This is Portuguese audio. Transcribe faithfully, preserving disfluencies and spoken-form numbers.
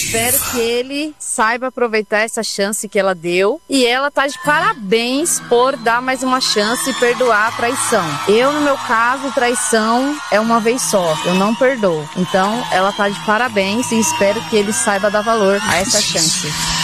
espero que ele saiba aproveitar essa chance que ela deu. E ela tá de parabéns por dar mais uma chance e perdoar a traição. Eu, no meu caso, traição é uma vez só. Eu não perdoo. Então, ela tá de parabéns e espero que ele saiba dar valor a essa chance.